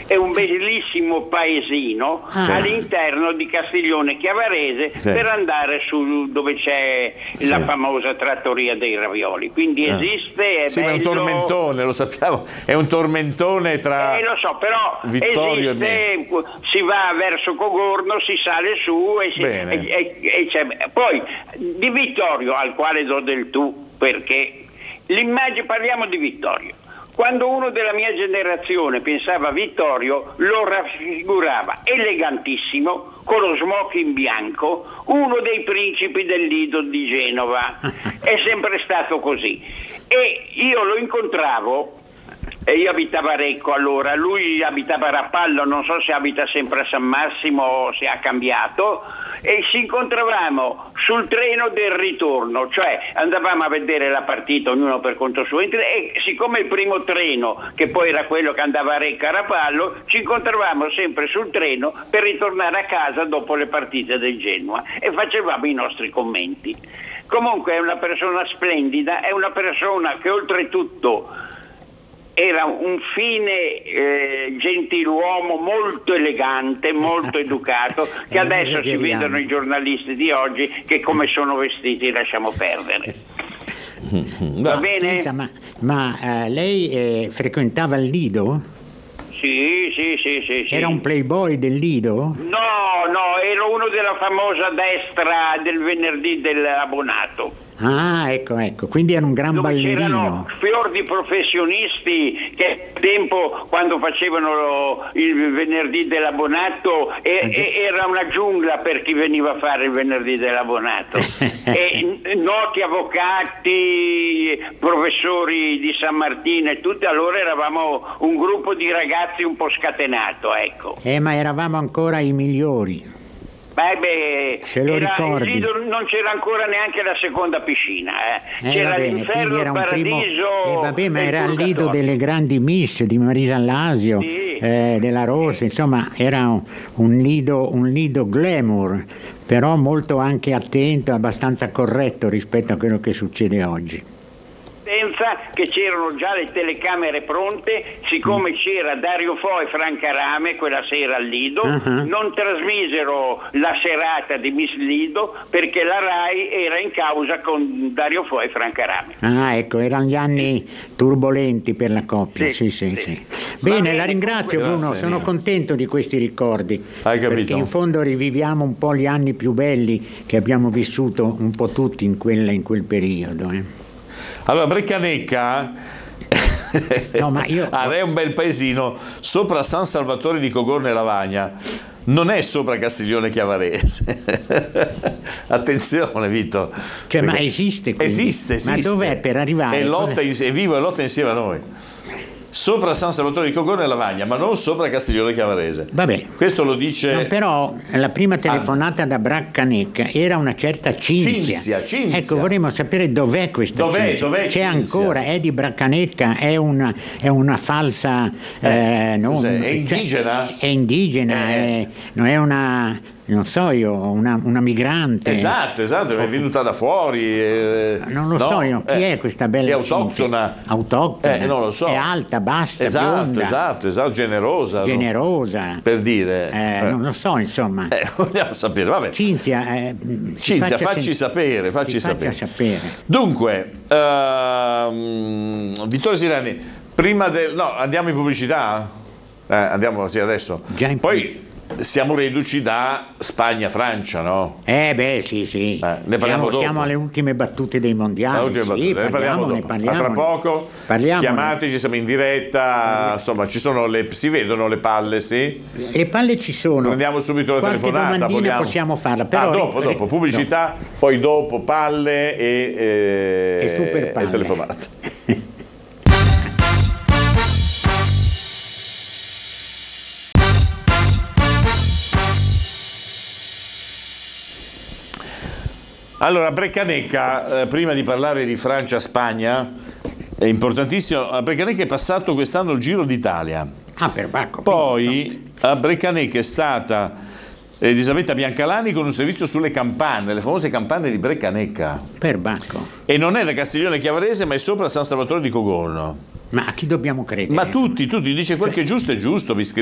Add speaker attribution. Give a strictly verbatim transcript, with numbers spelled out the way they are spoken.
Speaker 1: è un bellissimo paesino ah. all'interno di Castiglione Chiavarese sì. per andare su dove c'è sì. la famosa trattoria dei ravioli, quindi ah. esiste, è
Speaker 2: sì,
Speaker 1: bello.
Speaker 2: Ma è un tormentone, lo sappiamo, è un tormentone tra
Speaker 1: eh, lo so, però
Speaker 2: Vittorio
Speaker 1: esiste,
Speaker 2: e me.
Speaker 1: Si va verso Cogorno, si sale su e, si, e, e, e c'è. Poi di Vittorio, al quale do del tu, perché l'immagine, parliamo di Vittorio. Quando uno della mia generazione pensava a Vittorio, lo raffigurava elegantissimo, con lo smoking bianco, uno dei principi del Lido di Genova. È sempre stato così. E io lo incontravo, e io abitavo a Recco allora, lui abitava a Rappallo, non so se abita sempre a San Massimo o se ha cambiato, e ci incontravamo sul treno del ritorno, cioè andavamo a vedere la partita ognuno per conto suo, e siccome il primo treno, che poi era quello che andava a Recco a Rapallo, ci incontravamo sempre sul treno per ritornare a casa dopo le partite del Genoa e facevamo i nostri commenti. Comunque è una persona splendida, è una persona che oltretutto era un fine eh, gentiluomo molto elegante, molto educato, che adesso si vedono i giornalisti di oggi che come sono vestiti lasciamo perdere. Va bene?
Speaker 3: Senta, ma ma eh, lei eh, frequentava il Lido?
Speaker 1: Sì, sì, sì, sì, sì.
Speaker 3: Era un playboy del Lido?
Speaker 1: No, no, ero uno della famosa destra del venerdì dell'abbonato.
Speaker 3: Ah, ecco, ecco, quindi era un gran
Speaker 1: dove
Speaker 3: ballerino.
Speaker 1: C'erano fior di professionisti che al tempo, quando facevano il venerdì dell'abbonato, e, ah, e, era una giungla per chi veniva a fare il venerdì dell'abbonato. E noti avvocati, professori di San Martino e tutti, allora eravamo un gruppo di ragazzi un po' scatenato, ecco.
Speaker 3: Eh, ma eravamo ancora i migliori.
Speaker 1: Beh, beh,
Speaker 3: se lo
Speaker 1: era,
Speaker 3: ricordi?
Speaker 1: Il Lido non c'era ancora neanche la seconda piscina, eh.
Speaker 3: Eh,
Speaker 1: c'era
Speaker 3: va bene,
Speaker 1: l'inferno,
Speaker 3: era
Speaker 1: il
Speaker 3: un
Speaker 1: paradiso.
Speaker 3: Primo... Eh, vabbè, ma era il
Speaker 1: Lido
Speaker 3: Lido delle grandi miss di Marisa Allasio,
Speaker 1: sì.
Speaker 3: eh, della Rosa, insomma, era un, un lido, un lido glamour, però molto anche attento, abbastanza corretto rispetto a quello che succede oggi.
Speaker 1: Che c'erano già le telecamere pronte, siccome mm. c'era Dario Fo e Franca Rame quella sera al Lido, uh-huh. non trasmisero la serata di Miss Lido perché la Rai era in causa con Dario Fo e Franca Rame.
Speaker 3: Ah, ecco, erano gli anni turbolenti per la coppia. Sì, sì, sì. sì. sì. Bene, bene, la ringrazio Bruno, grazie, sono mia. contento di questi ricordi.
Speaker 2: Hai capito?
Speaker 3: Perché in fondo riviviamo un po' gli anni più belli che abbiamo vissuto un po' tutti in, quella, in quel periodo, eh.
Speaker 2: Allora, Breccanecca
Speaker 3: no, ma io...
Speaker 2: ah, è un bel paesino sopra San Salvatore di Cogorno e Lavagna, non è sopra Castiglione Chiavarese. Attenzione, Vito.
Speaker 3: Cioè, ma esiste quindi?
Speaker 2: Esiste, esiste.
Speaker 3: Ma dov'è per arrivare?
Speaker 2: È, lotta, è vivo e lotta insieme a noi. Sopra San Salvatore di Cogorno e Lavagna, ma non sopra Castiglione Chiavarese.
Speaker 3: Vabbè.
Speaker 2: Questo lo dice...
Speaker 3: No, però la prima telefonata ah. da Braccanecca era una certa Cinzia.
Speaker 2: Cinzia, Cinzia.
Speaker 3: Ecco, vorremmo sapere dov'è questa
Speaker 2: dov'è,
Speaker 3: Cinzia.
Speaker 2: dov'è
Speaker 3: C'è
Speaker 2: Cinzia?
Speaker 3: Ancora, è di Braccanecca, è una, è una falsa...
Speaker 2: Eh,
Speaker 3: eh, non,
Speaker 2: è indigena?
Speaker 3: Cioè, è indigena, eh. è, non è una... non so io, una, una migrante.
Speaker 2: Esatto, esatto, è venuta da fuori. Eh,
Speaker 3: non lo
Speaker 2: no,
Speaker 3: so io, chi
Speaker 2: eh,
Speaker 3: è questa bella
Speaker 2: È autoctona.
Speaker 3: Cinzia? Autoctona.
Speaker 2: Eh, non lo so.
Speaker 3: È alta, bassa,
Speaker 2: esatto,
Speaker 3: bionda.
Speaker 2: Esatto, esatto, generosa.
Speaker 3: Generosa.
Speaker 2: No? Per dire.
Speaker 3: Eh, eh. Non lo so, insomma.
Speaker 2: Eh, vogliamo sapere, vabbè.
Speaker 3: Cinzia, eh,
Speaker 2: Cinzia
Speaker 3: faccia
Speaker 2: facci
Speaker 3: sen-
Speaker 2: sapere, facci sapere.
Speaker 3: sapere.
Speaker 2: Dunque, uh, Vittorio Sirani, prima del... No, andiamo in pubblicità? Eh, andiamo, sì, adesso.
Speaker 3: Già in
Speaker 2: Poi... siamo reduci da Spagna-Francia, no?
Speaker 3: Eh beh, sì, sì.
Speaker 2: Eh, ne parliamo
Speaker 3: siamo,
Speaker 2: dopo.
Speaker 3: siamo alle ultime battute dei mondiali.
Speaker 2: Ultime
Speaker 3: sì,
Speaker 2: battute.
Speaker 3: parliamo,
Speaker 2: Ne parliamo dopo.
Speaker 3: ne parliamo.
Speaker 2: A tra poco,
Speaker 3: parliamone.
Speaker 2: chiamateci, siamo in diretta, insomma, ci sono le, si vedono le palle, sì?
Speaker 3: Le palle ci sono.
Speaker 2: Prendiamo subito la
Speaker 3: Qualche
Speaker 2: telefonata.
Speaker 3: Domandina possiamo farla. Però
Speaker 2: ah, dopo,
Speaker 3: ric-
Speaker 2: dopo, pubblicità, no. Poi dopo palle e, e,
Speaker 3: e, super palle.
Speaker 2: e telefonata. Allora, Breccanecca, eh, prima di parlare di Francia-Spagna, è importantissimo, a Breccanecca è passato quest'anno il Giro d'Italia.
Speaker 3: Ah, per Bacco.
Speaker 2: Poi a Breccanecca è stata Elisabetta Biancalani con un servizio sulle campane, le famose campane di Breccanecca.
Speaker 3: Per Bacco.
Speaker 2: E non è da Castiglione Chiavarese, ma è sopra San Salvatore di Cogorno.
Speaker 3: Ma a chi dobbiamo credere?
Speaker 2: Ma tutti, tutti, dice quel che è giusto è giusto, vi